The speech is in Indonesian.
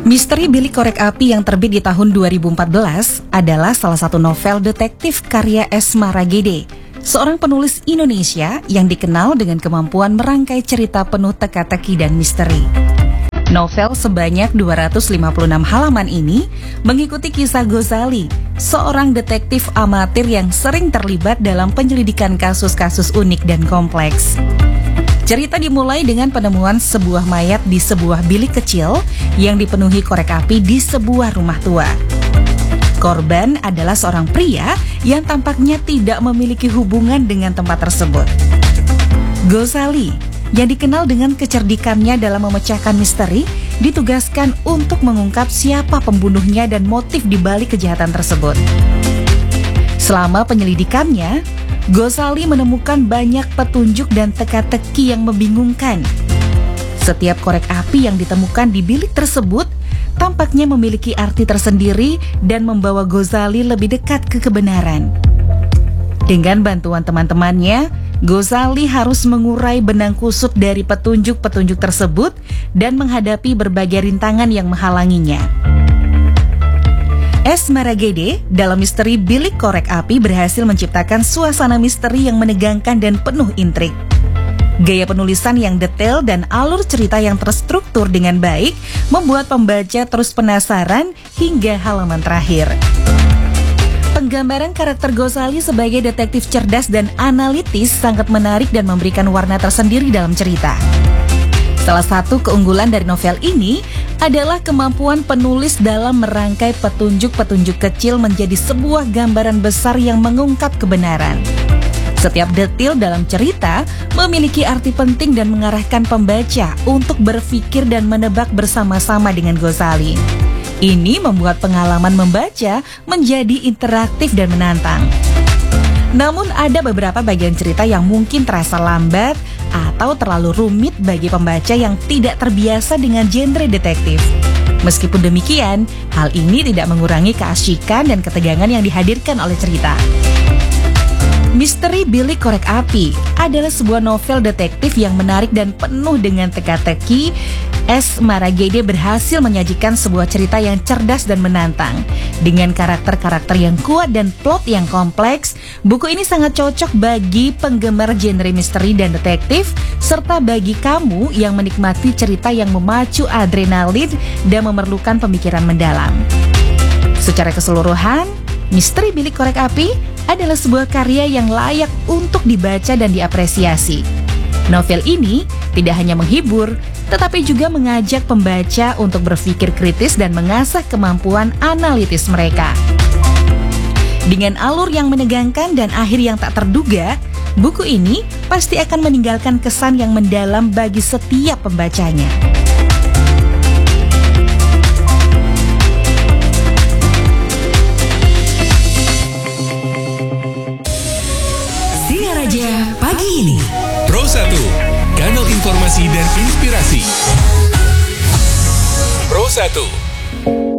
Misteri Bilik Korek Api yang terbit di tahun 2014 adalah salah satu novel detektif karya S. Maragede, seorang penulis Indonesia yang dikenal dengan kemampuan merangkai cerita penuh teka-teki dan misteri. Novel sebanyak 256 halaman ini mengikuti kisah Ghazali, seorang detektif amatir yang sering terlibat dalam penyelidikan kasus-kasus unik dan kompleks. Cerita dimulai dengan penemuan sebuah mayat di sebuah bilik kecil yang dipenuhi korek api di sebuah rumah tua. Korban adalah seorang pria yang tampaknya tidak memiliki hubungan dengan tempat tersebut. Ghazali, yang dikenal dengan kecerdikannya dalam memecahkan misteri, ditugaskan untuk mengungkap siapa pembunuhnya dan motif di balik kejahatan tersebut. Selama penyelidikannya, Ghazali menemukan banyak petunjuk dan teka-teki yang membingungkan. Setiap korek api yang ditemukan di bilik tersebut tampaknya memiliki arti tersendiri dan membawa Ghazali lebih dekat ke kebenaran. Dengan bantuan teman-temannya, Ghazali harus mengurai benang kusut dari petunjuk-petunjuk tersebut dan menghadapi berbagai rintangan yang menghalanginya. S. Maragede dalam misteri Bilik Korek Api berhasil menciptakan suasana misteri yang menegangkan dan penuh intrik. Gaya penulisan yang detail dan alur cerita yang terstruktur dengan baik membuat pembaca terus penasaran hingga halaman terakhir. Penggambaran karakter Ghazali sebagai detektif cerdas dan analitis sangat menarik dan memberikan warna tersendiri dalam cerita. Salah satu keunggulan dari novel ini adalah kemampuan penulis dalam merangkai petunjuk-petunjuk kecil menjadi sebuah gambaran besar yang mengungkap kebenaran. Setiap detail dalam cerita memiliki arti penting dan mengarahkan pembaca untuk berpikir dan menebak bersama-sama dengan Ghazali. Ini membuat pengalaman membaca menjadi interaktif dan menantang. Namun ada beberapa bagian cerita yang mungkin terasa lambat atau terlalu rumit bagi pembaca yang tidak terbiasa dengan genre detektif. Meskipun demikian, hal ini tidak mengurangi keasyikan dan ketegangan yang dihadirkan oleh cerita. Misteri Bilik Korek Api adalah sebuah novel detektif yang menarik dan penuh dengan teka-teki. S. Maragede berhasil menyajikan sebuah cerita yang cerdas dan menantang. Dengan karakter-karakter yang kuat dan plot yang kompleks, buku ini sangat cocok bagi penggemar genre misteri dan detektif, serta bagi kamu yang menikmati cerita yang memacu adrenalin dan memerlukan pemikiran mendalam. Secara keseluruhan, Misteri Bilik Korek Api adalah sebuah karya yang layak untuk dibaca dan diapresiasi. Novel ini tidak hanya menghibur, tetapi juga mengajak pembaca untuk berpikir kritis dan mengasah kemampuan analitis mereka. Dengan alur yang menegangkan dan akhir yang tak terduga, buku ini pasti akan meninggalkan kesan yang mendalam bagi setiap pembacanya. Singaraja pagi ini. Pro 1, kanal informasi dan inspirasi. Pro 1.